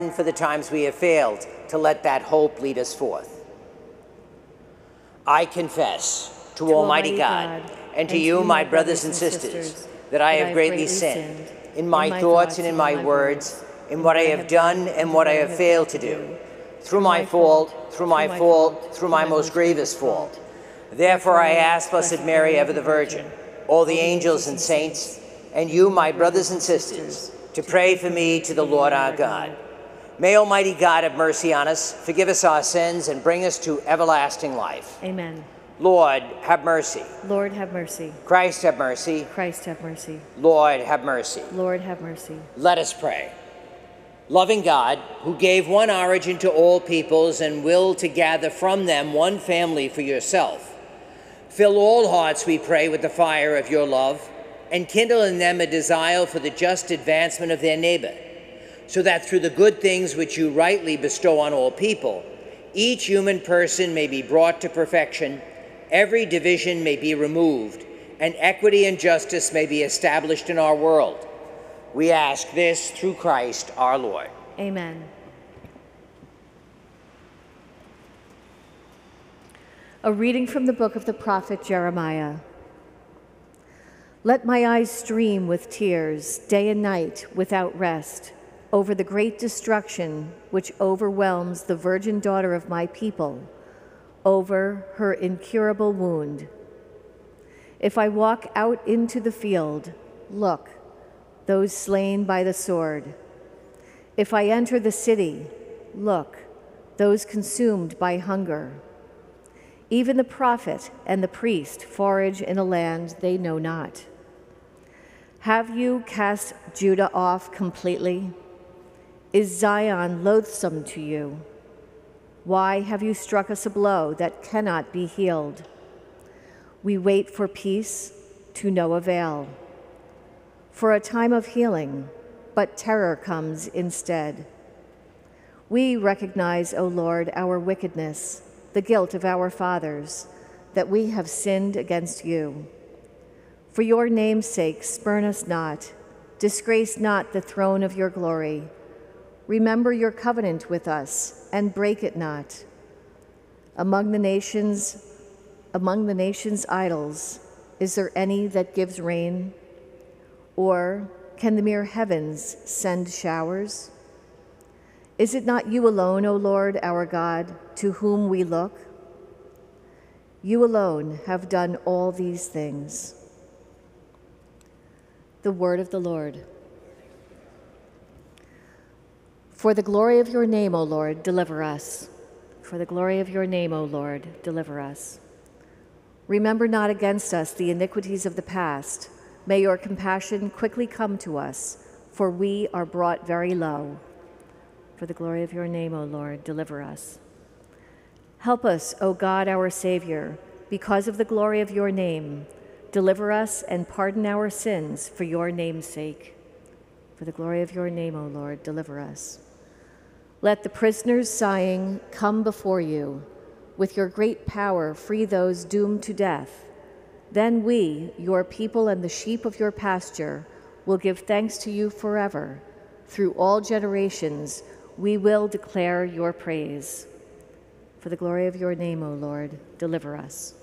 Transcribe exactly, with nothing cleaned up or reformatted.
for the times we have failed to let that hope lead us forth. I confess to, to Almighty God, God and to you, my brothers and sisters, that I have greatly sinned in my thoughts and in my words, in what I have done and what I have failed to do, through my fault, through my fault, through my most grievous fault. Therefore I ask Blessed Mary, ever the Virgin, all the angels and saints, and you, my brothers and sisters, to pray for me to the Lord our God. May Almighty God have mercy on us, forgive us our sins, and bring us to everlasting life. Amen. Lord, have mercy. Lord, have mercy. Christ, have mercy. Christ, have mercy. Lord, have mercy. Lord, have mercy. Let us pray. Loving God, who gave one origin to all peoples and will to gather from them one family for yourself, fill all hearts, we pray, with the fire of your love, and kindle in them a desire for the just advancement of their neighbor, so that through the good things which you rightly bestow on all people, each human person may be brought to perfection, every division may be removed, and equity and justice may be established in our world. We ask this through Christ our Lord. Amen. A reading from the book of the prophet Jeremiah. Let my eyes stream with tears day and night without rest over the great destruction which overwhelms the virgin daughter of my people, over her incurable wound. If I walk out into the field, look, those slain by the sword. If I enter the city, look, those consumed by hunger. Even the prophet and the priest forage in a land they know not. Have you cast Judah off completely? Is Zion loathsome to you? Why have you struck us a blow that cannot be healed? We wait for peace to no avail, for a time of healing, but terror comes instead. We recognize, O Lord, our wickedness, the guilt of our fathers, that we have sinned against you. For your name's sake, spurn us not, disgrace not the throne of your glory. Remember your covenant with us and break it not. Among the nations, among the nations' idols, is there any that gives rain? Or can the mere heavens send showers? Is it not you alone, O Lord, our God, to whom we look? You alone have done all these things. The word of the Lord. For the glory of your name, O Lord, deliver us. For the glory of your name, O Lord, deliver us. Remember not against us the iniquities of the past. May your compassion quickly come to us, for we are brought very low. For the glory of your name, O Lord, deliver us. Help us, O God, our Savior, because of the glory of your name. Deliver us and pardon our sins for your name's sake. For the glory of your name, O Lord, deliver us. Let the prisoners sighing come before you. With your great power, free those doomed to death. Then we, your people and the sheep of your pasture, will give thanks to you forever. Through all generations, we will declare your praise. For the glory of your name, O Lord, deliver us.